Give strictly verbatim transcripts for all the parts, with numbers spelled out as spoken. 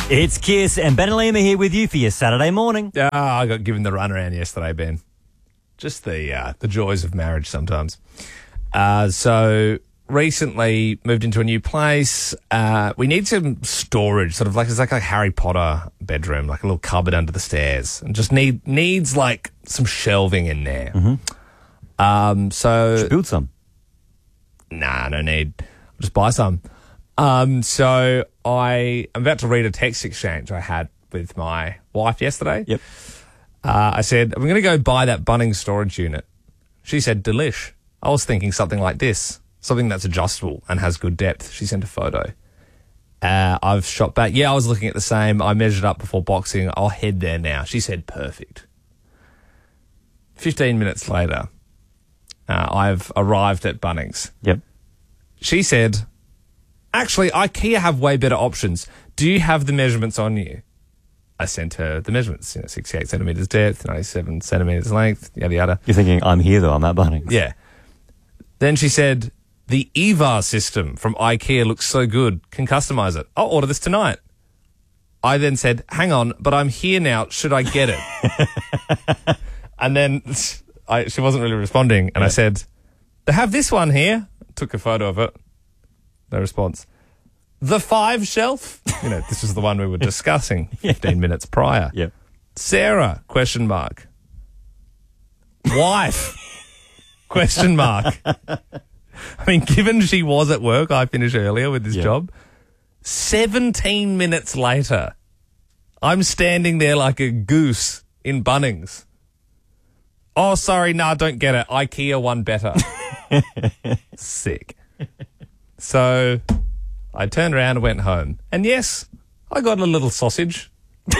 It's Kiss and Ben and Liam are here with you for your Saturday morning. Oh, I got given the runaround yesterday, Ben. Just the uh, the joys of marriage sometimes. Uh, so recently moved into a new place. Uh, we need some storage, sort of like it's like a Harry Potter bedroom, like a little cupboard under the stairs, and just need needs like some shelving in there. Mm-hmm. Um, so Just build some. Nah, no need. I'll just buy some. Um, so I am about to read a text exchange I had with my wife yesterday. Yep. Uh, I said, I'm going to go buy that Bunnings storage unit. She said, delish. I was thinking something like this, something that's adjustable and has good depth. She sent a photo. Uh, I've shot back. Yeah, I was looking at the same. I measured up before boxing. I'll head there now. She said, perfect. fifteen minutes later, uh, I've arrived at Bunnings. Yep. She said, actually, IKEA have way better options. Do you have the measurements on you? I sent her the measurements, you know, sixty-eight centimetres depth, ninety-seven centimetres length, yada, yada. You're thinking, I'm here though, I'm at Bunnings. Yeah. Then she said, the E V A R system from IKEA looks so good. Can customise it. I'll order this tonight. I then said, hang on, but I'm here now. Should I get it? And then I, she wasn't really responding. And yeah. I said, they have this one here. Took a photo of it. No response. The five shelf. You know, this was the one we were discussing fifteen minutes prior. Yep. Sarah, question mark. Wife, question mark. I mean, given she was at work, I finished earlier with this yep. job. seventeen minutes later, I'm standing there like a goose in Bunnings. Oh, sorry, nah, don't get it. IKEA one better. Sick. So I turned around and went home. And yes, I got a little sausage.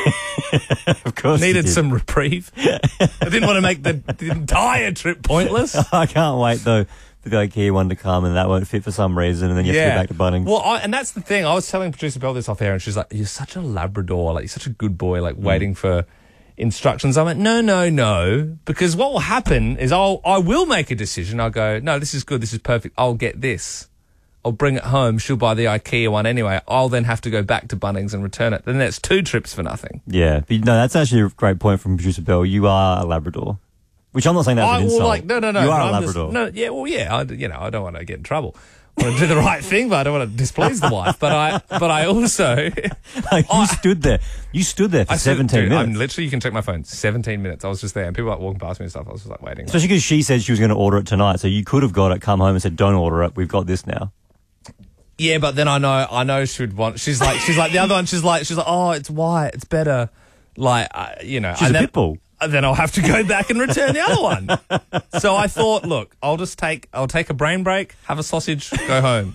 Of course. Needed you did. some reprieve. I didn't want to make the, the entire trip pointless. I can't wait though for the IKEA one to come and that won't fit for some reason and then you have Yeah. to go back to Bunnings. Well, I, and that's the thing. I was telling producer Belle this off air and she's like, you're such a Labrador. Like, you're such a good boy, like mm. waiting for instructions. I went, no, no, no. Because what will happen is I'll, I will make a decision. I'll go, no, this is good. This is perfect. I'll get this. I'll bring it home. She'll buy the IKEA one anyway. I'll then have to go back to Bunnings and return it. Then that's two trips for nothing. Yeah. But no, that's actually a great point from producer Belle. You are a Labrador. Which I'm not saying that's I an will insult. like, no, no, no. You are a I'm Labrador. Just, no, yeah, well, yeah. I, you know, I don't want to get in trouble. I want to do the right thing, but I don't want to displease the wife. But I, but I also, Like, you I, stood there. You stood there for I stood- seventeen dude, minutes. I'm literally, you can check my phone. seventeen minutes. I was just there, and people were like walking past me and stuff. I was just like waiting. Especially because she said she was going to order it tonight, so you could have got it, come home and said, don't order it, we've got this now. Yeah, but then I know, I know she would want. She's like, she's like the other one. She's like, she's like, oh, it's white, it's better. Like, uh, you know, She's and a then, pit bull. and then I'll have to go back and return the other one. So I thought, look, I'll just take, I'll take a brain break, have a sausage, go home.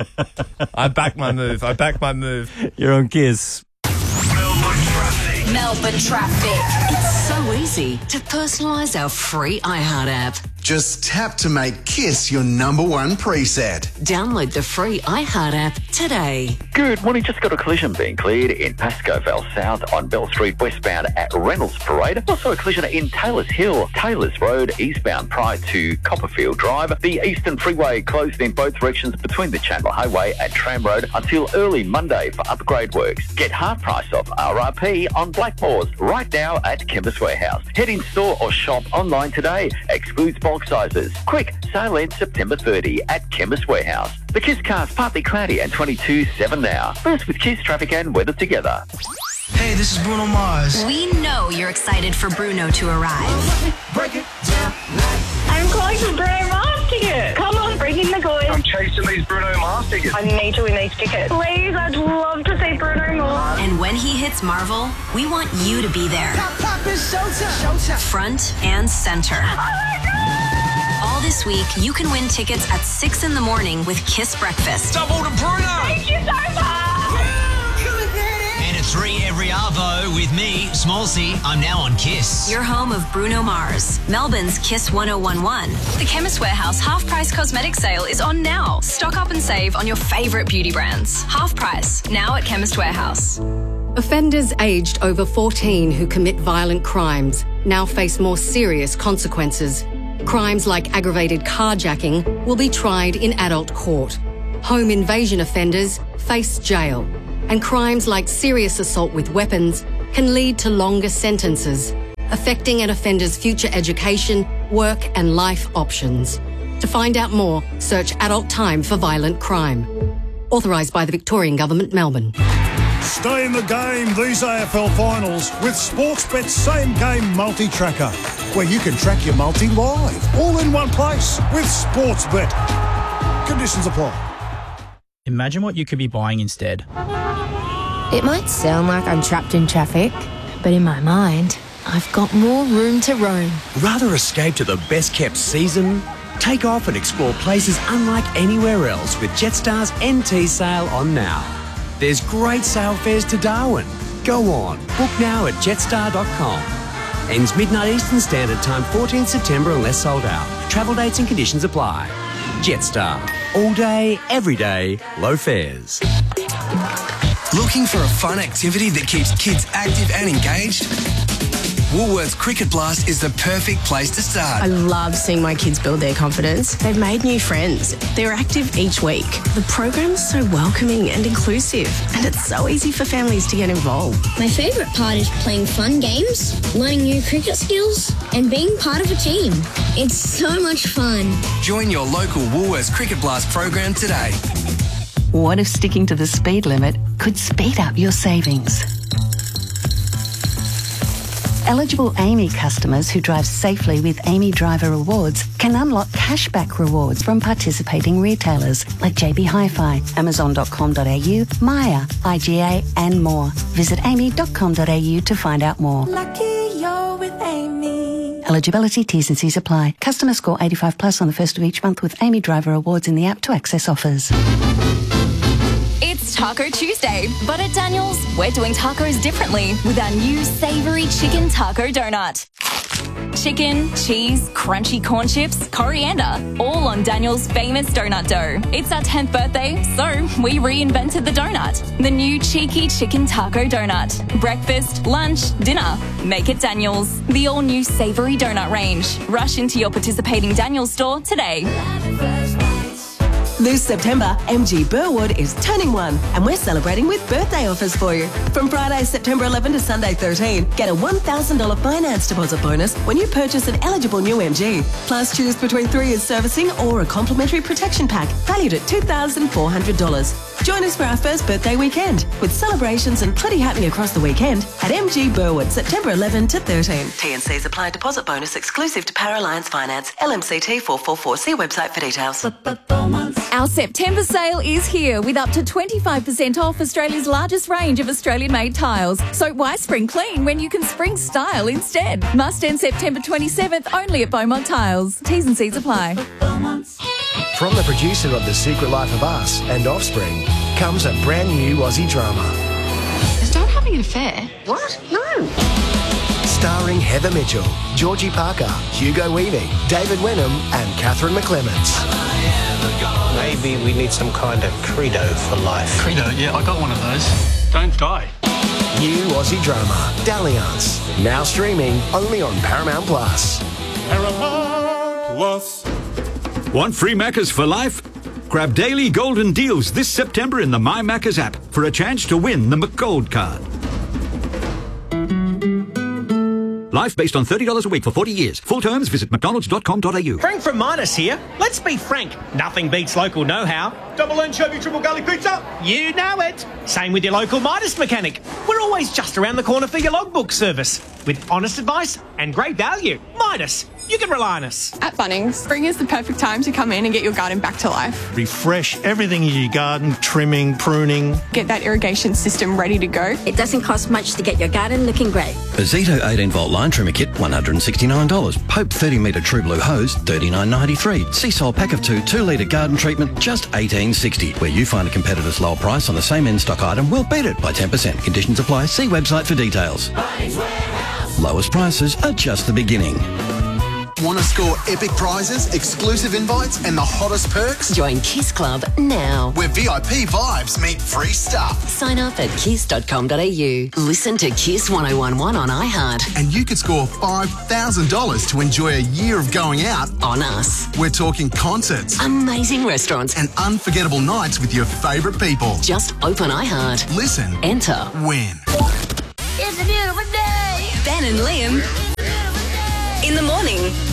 I back my move. I back my move. You're on Kiss. Melbourne traffic. Melbourne traffic. It's so easy to personalise our free iHeart app. Just tap to make Kiss your number one preset. Download the free iHeart app today. Good morning. Just got a collision being cleared in Pascoe Vale South on Bell Street westbound at Reynolds Parade. Also a collision in Taylors Hill, Taylors Road eastbound prior to Copperfield Drive. The Eastern Freeway closed in both directions between the Chandler Highway and Tram Road until early Monday for upgrade works. Get half price off R R P on Blackmores right now at Chemist Warehouse. Head in store or shop online today. Excludes bulk sizes. Quick, sale ends September thirtieth at Chemist Warehouse. The Kiss Cast partly cloudy and twenty-two seven now. First with Kiss traffic and weather together. Hey, this is Bruno Mars. We know you're excited for Bruno to arrive. Break it down. I'm calling for Bruno Mars tickets. Come on, breaking the coin. I'm chasing these Bruno Mars tickets. I need to win these tickets. Please, I'd love to see Bruno Mars. And when he hits Marvel, we want you to be there. Pop, pop, it's showtime. Showtime. Front and center. Oh my God! All this week, you can win tickets at six in the morning with Kiss Breakfast. Double to Bruno. Thank you so much. And it's three every arvo with me, Small C. I'm now on Kiss. Your home of Bruno Mars, Melbourne's Kiss one oh one one. The Chemist Warehouse half price cosmetic sale is on now. Stock up and save on your favourite beauty brands. Half price now at Chemist Warehouse. Offenders aged over fourteen who commit violent crimes now face more serious consequences. Crimes like aggravated carjacking will be tried in adult court. Home invasion offenders face jail. and crimes like serious assault with weapons can lead to longer sentences, affecting an offender's future education, work and life options. To find out more, search Adult Time for Violent Crime. Authorised by the Victorian Government, Melbourne. Stay in the game these A F L finals with Sportsbet's Same Game Multi-Tracker, where you can track your multi live, all in one place with Sportsbet. Conditions apply. Imagine what you could be buying instead. It might sound like I'm trapped in traffic, but in my mind, I've got more room to roam. Rather escape to the best-kept season? Take off and explore places unlike anywhere else with Jetstar's N T sale on now. There's great sale fares to Darwin. Go on, book now at jetstar dot com. Ends midnight Eastern Standard Time, fourteenth September unless sold out. Travel dates and conditions apply. Jetstar. All day, every day, low fares. Looking for a fun activity that keeps kids active and engaged? Woolworths Cricket Blast is the perfect place to start. I love seeing my kids build their confidence. They've made new friends. They're active each week. The program's so welcoming and inclusive, and it's so easy for families to get involved. My favourite part is playing fun games, learning new cricket skills, and being part of a team. It's so much fun. Join your local Woolworths Cricket Blast program today. What if sticking to the speed limit could speed up your savings? Eligible Amy customers who drive safely with Amy Driver Rewards can unlock cashback rewards from participating retailers like J B Hi-Fi, amazon dot com dot a u, Maya, I G A and more. Visit amy dot com dot a u to find out more. Lucky you're with Amy. Eligibility, T's and C's apply. Customer score eighty-five plus on the first of each month with Amy Driver Rewards in the app to access offers. It's Taco Tuesday, but at Daniel's, we're doing tacos differently with our new savoury chicken taco donut. Chicken, cheese, crunchy corn chips, coriander, all on Daniel's famous donut dough. It's our tenth birthday, so we reinvented the donut. The new cheeky chicken taco donut. Breakfast, lunch, dinner. Make it Daniel's. The all-new savoury donut range. Rush into your participating Daniel's store today. This September, M G Burwood is turning one, and we're celebrating with birthday offers for you. From Friday, September eleventh to Sunday thirteenth, get a one thousand dollars finance deposit bonus when you purchase an eligible new M G. Plus, choose between three years servicing or a complimentary protection pack valued at two thousand four hundred dollars. Join us for our first birthday weekend, with celebrations and plenty happening across the weekend at M G Burwood, September eleventh to thirteenth. T and C's apply. Deposit bonus exclusive to Power Alliance Finance. L M C T four four four. See website for details. Our September sale is here with up to twenty-five percent off Australia's largest range of Australian-made tiles. So why spring clean when you can spring style instead? Must end September twenty-seventh only at Beaumont Tiles. T's and C's apply. From the producer of The Secret Life of Us and Offspring comes a brand new Aussie drama. Is Dad having an affair? What? No. Starring Heather Mitchell, Georgie Parker, Hugo Weaving, David Wenham and Catherine McClements. Maybe we need some kind of credo for life. Credo? Yeah, I got one of those. Don't die. New Aussie drama, Dalliance. Now streaming only on Paramount Plus. Paramount Plus. Want free Maccas for life? Grab daily golden deals this September in the My Maccas app for a chance to win the McGold card. Life based on thirty dollars a week for forty years. Full terms, visit mcdonalds dot com dot a u. Frank from Midas here. Let's be frank. Nothing beats local know-how. Double anchovy triple garlic pizza. You know it. Same with your local Midas mechanic. We're always just around the corner for your logbook service. With honest advice and great value. Midas. You can rely on us. At Bunnings, spring is the perfect time to come in and get your garden back to life. Refresh everything in your garden, trimming, pruning. Get that irrigation system ready to go. It doesn't cost much to get your garden looking great. A Zito eighteen volt line trimmer kit, one hundred sixty-nine dollars. Pope thirty metre True Blue hose, thirty-nine ninety-three. Seasol pack of two, two litre garden treatment, just eighteen sixty. Where you find a competitor's lower price on the same in-stock item, we'll beat it by ten percent. Conditions apply. See website for details. Lowest prices are just the beginning. Want to score epic prizes, exclusive invites and the hottest perks? Join Kiss Club now. Where V I P vibes meet free stuff. Sign up at kiss dot com dot a u. Listen to Kiss one oh one one on iHeart. And you could score five thousand dollars to enjoy a year of going out on us. We're talking concerts, amazing restaurants and unforgettable nights with your favourite people. Just open iHeart. Listen. Enter. Win. It's a beautiful day. Ben and Liam in the morning.